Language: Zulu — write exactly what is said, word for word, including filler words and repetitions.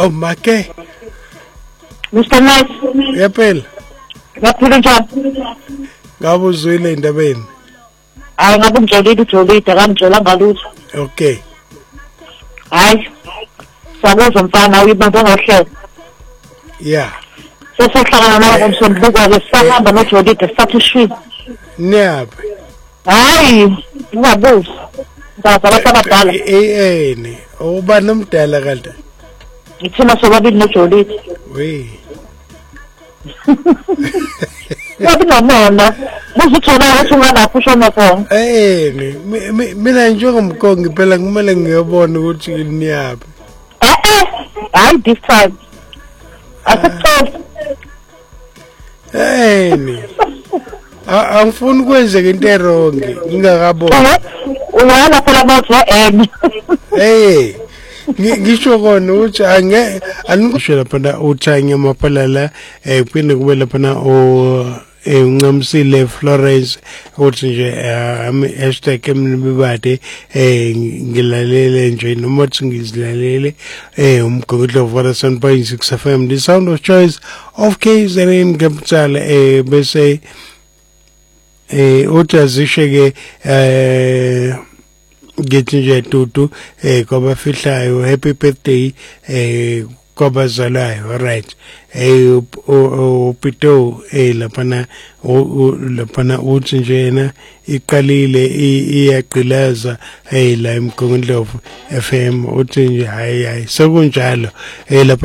Oh make. Mister Nice. Yaphela. Ngaphila njani? Ngabe uzwile indabeni? Hayi ngabe ngijolile ujolide kangijola ngalutho. Okay. Hayi. Sakuzwa mfana uyibamba ngohlelo. Yeah. Sesahlangana nawe ngomsombuka ke sahamba nojolide sathi shwi. Niyaphi? Hayi, ungabuzi. Ngaza abadala. Eh eh, uba nomdala kanti. Ngithina sobabili nojolide. We. Yabi nomona. Muzithola ukuthi ungalapho ushona khona. Eh mina njengomkongi phela kumele ngiyobona ukuthi niyaphi. Eh eh. Hayi this time. Asekuthole. Eh ni. Angifuni kwenzeka into erongi ngingakaboni. Uyala phela mawuthi eh. Eh. Ngisho kona ukuthi ange aningisho lapha uthanye maphela la eh kuphinde kube lapha o uncamsile Florence uthi nje hashtag emnibade eh ngilalele nje noma uthi ngizilalele eh umgogodlo of seven point six F M the sound of choice of K Z N capital eh bese eh utazishe ke eh ngithi nje tutu eh ngoba fihlayo happy birthday eh ngoba zalayo right eh upito eh lapana lapana uthi njena iqalile iyaqhilaza eh la eMgungundlovu F M uthi nje hayi hayi sekunjalo eh